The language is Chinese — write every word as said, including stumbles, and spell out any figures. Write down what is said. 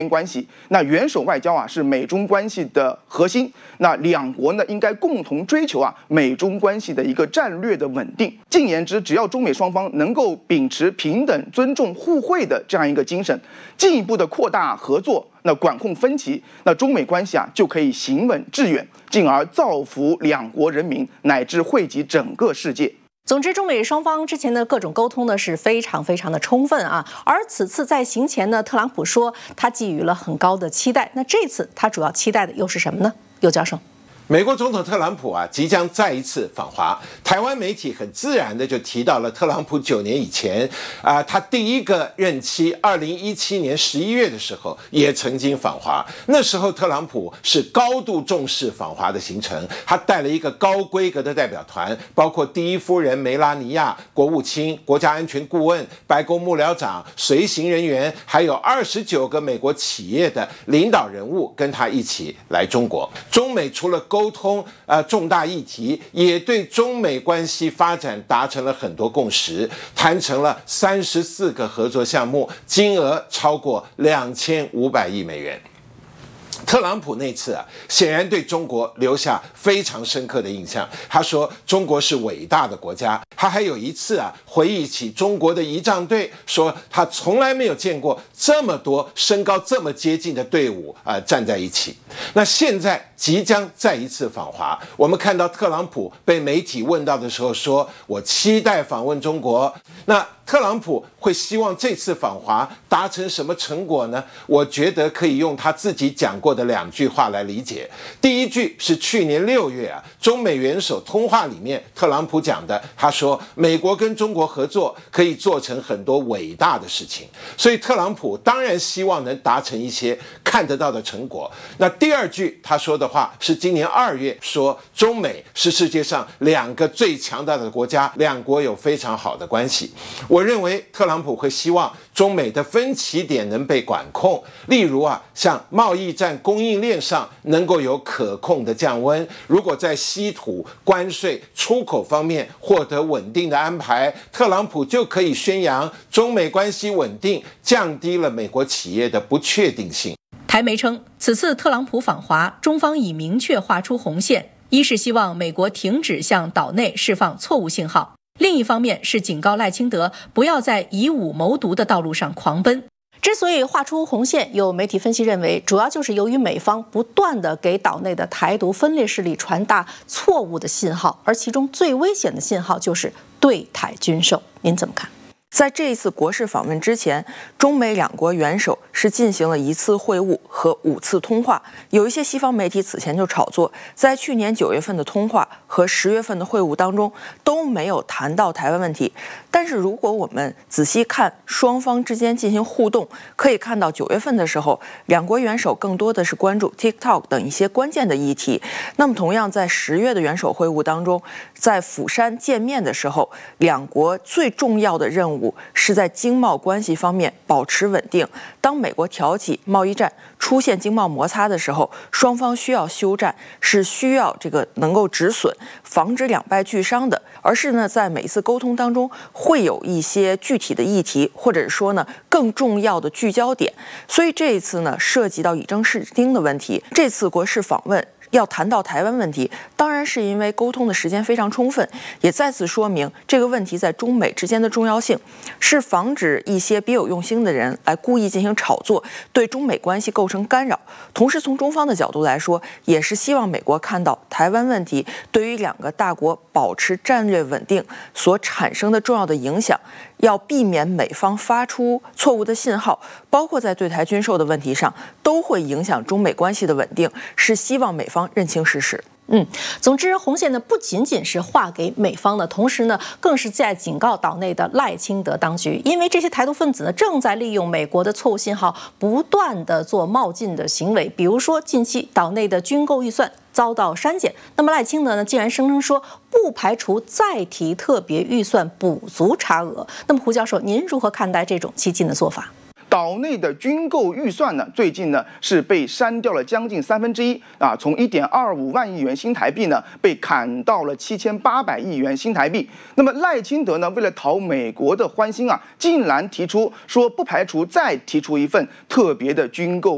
关系，那元首外交啊是美中关系的核心。那两国呢应该共同追求啊美中关系的一个战略的稳定。进言之，只要中美双方能够秉持平等、尊重、互惠的这样一个精神，进一步的扩大合作，那管控分歧，那中美关系啊就可以行稳致远，进而造福两国人民，乃至惠及整个世界。 总之，中美双方之前的各种沟通呢是非常非常的充分啊。而此次在行前呢，特朗普说他寄予了很高的期待。那这次他主要期待的又是什么呢？尤教授。 美国总统特朗普啊，即将再一次访华。台湾媒体很自然的就提到了特朗普九年以前啊、呃，他第一个任期二零一七年十一月的时候也曾经访华。那时候特朗普是高度重视访华的行程，他带了一个高规格的代表团，包括第一夫人梅拉尼亚、国务卿、国家安全顾问、白宫幕僚长、随行人员，还有二十九个美国企业的领导人物跟他一起来中国。中美除了沟通呃重大议题，也对中美关系发展达成了很多共识，谈成了三十四个合作项目，金额超过两千五百亿美元。特朗普那次啊，显然对中国留下非常深刻的印象。他说中国是伟大的国家。他还有一次啊，回忆起中国的仪仗队，说他从来没有见过这么多身高这么接近的队伍啊、呃、站在一起。那现在即将再一次访华，我们看到特朗普被媒体问到的时候说：“我期待访问中国。”那特朗普会希望这次访华达成什么成果呢？我觉得可以用他自己讲过的两句话来理解。第一句是去年六月啊，中美元首通话里面特朗普讲的，他说美国跟中国合作可以做成很多伟大的事情，所以特朗普当然希望能达成一些看得到的成果。那第二句他说的话是今年二月说，中美是世界上两个最强大的国家，两国有非常好的关系。我认为特朗普会希望中美的分歧点能被管控，例如啊，像贸易战供应链上能够有可控的降温，如果在稀土、关税、出口方面获得稳定的安排，特朗普就可以宣扬中美关系稳定，降低了美国企业的不确定性。 台媒称，此次特朗普访华，中方已明确划出红线，一是希望美国停止向岛内释放错误信号，另一方面是警告赖清德不要在以武谋独的道路上狂奔。之所以画出红线，有媒体分析认为，主要就是由于美方不断地给岛内的台独分裂势力传达错误的信号，而其中最危险的信号就是对台军售。您怎么看？ 在这一次国事访问之前，中美两国元首是进行了一次会晤和五次通话。有一些西方媒体此前就炒作，在去年九月份的通话和十月份的会晤当中都没有谈到台湾问题。但是如果我们仔细看双方之间进行互动，可以看到九月份的时候，两国元首更多的是关注 TikTok 等一些关键的议题。那么同样在十月的元首会晤当中，在釜山见面的时候，两国最重要的任务是在经贸关系方面保持稳定。当美国挑起贸易战，出现经贸摩擦的时候，双方需要休战，是需要这个能够止损，防止两败俱伤的。而是呢，在每一次沟通当中，会有一些具体的议题，或者说呢更重要的聚焦点。所以这一次呢，涉及到以正视听的问题。这次国事访问要谈到台湾问题，当然是因为沟通的时间非常充分，也再次说明这个问题在中美之间的重要性，是防止一些别有用心的人来故意进行炒作，对中美关系构成干扰。同时从中方的角度来说，也是希望美国看到台湾问题对于两个大国保持战略稳定所产生的重要的影响，要避免美方发出错误的信号，包括在对台军售的问题上都会影响中美关系的稳定，是希望美方认清事实。 嗯，总之红线呢不仅仅是划给美方的，同时呢更是在警告岛内的赖清德当局，因为这些台独分子呢正在利用美国的错误信号，不断的做冒进的行为。比如说近期岛内的军购预算遭到删减，那么赖清德呢竟然声称说不排除再提特别预算补足差额。那么胡教授，您如何看待这种激进的做法？ 岛内的军购预算呢，最近呢是被删掉了将近三分之一啊，从一点二五万亿元新台币呢被砍到了七千八百亿元新台币。那么赖清德呢，为了讨美国的欢心啊，竟然提出说不排除再提出一份特别的军购